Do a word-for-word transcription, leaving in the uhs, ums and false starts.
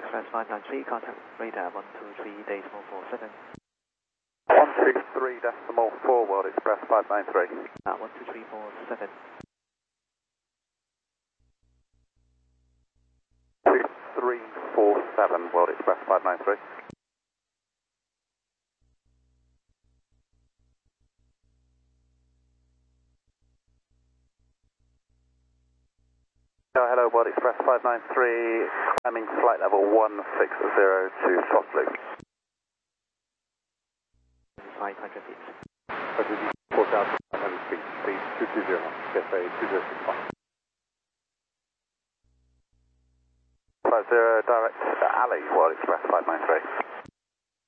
Express five nine three, contact radar one two three decimal four seven. one two three decimal four, World Express five nine three. Uh, one two three four seven. two three four seven, World Express five nine three. Oh, hello, World Express five nine three, climbing flight level one six zero to soft loop. five hundred feet. four thousand five hundred feet, speed two two zero, C F A two zero six one. five zero, direct alley, World Express five nine three.